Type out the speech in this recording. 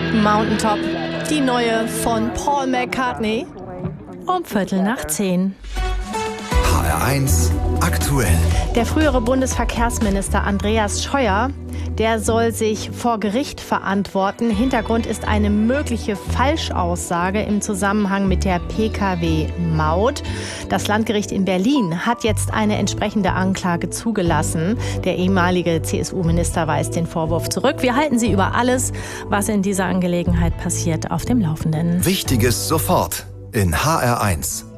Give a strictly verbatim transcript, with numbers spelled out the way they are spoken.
Mountaintop, die neue von Paul McCartney. Um Viertel nach zehn. H R eins aktuell. Der frühere Bundesverkehrsminister Andreas Scheuer, der soll sich vor Gericht verantworten. Hintergrund ist eine mögliche Falschaussage im Zusammenhang mit der P K W-Maut. Das Landgericht in Berlin hat jetzt eine entsprechende Anklage zugelassen. Der ehemalige C S U-Minister weist den Vorwurf zurück. Wir halten Sie über alles, was in dieser Angelegenheit passiert, auf dem Laufenden. Wichtiges sofort in H R eins.